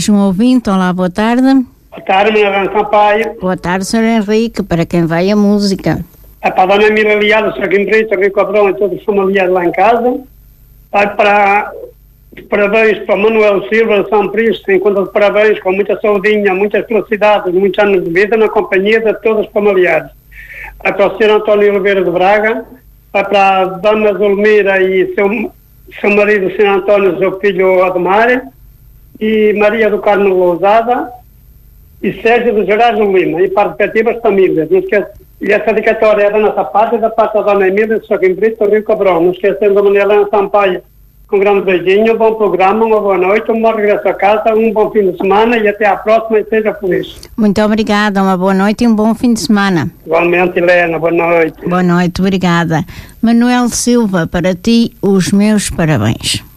mais um ouvinte. Olá, boa tarde. Boa tarde, Manuel Sampaio. Boa tarde, Sr. Henrique. Para quem vai a música? É para a dona Emília Liada, o Sr. Guimbrito, o Rio Cobrão e todos os familiares lá em casa. Vai para parabéns para Manuel Silva de São Príncipe, em conta de parabéns, com muita saudinha, muitas felicidades, muitos anos de vida na companhia de todos os familiares. Vai para o Sr. António Oliveira de Braga. Vai para a dona Zulmira e seu marido, o Sr. António, seu filho Ademar, e Maria do Carmo Lousada e Sérgio de Gerardo Lima, e para as respectivas famílias. Não esqueça, e essa dedicatória é da nossa parte, da parte da dona Emília, do Sr. Guimbrito, do Rio Cobrão. Não esquecendo da Manuela Sampaio. Um grande beijinho, um bom programa, uma boa noite, um bom regresso a casa, um bom fim de semana e até à próxima e seja feliz. Muito obrigada, uma boa noite e um bom fim de semana. Igualmente, Helena, boa noite. Boa noite, obrigada. Manuel Silva, para ti, os meus parabéns.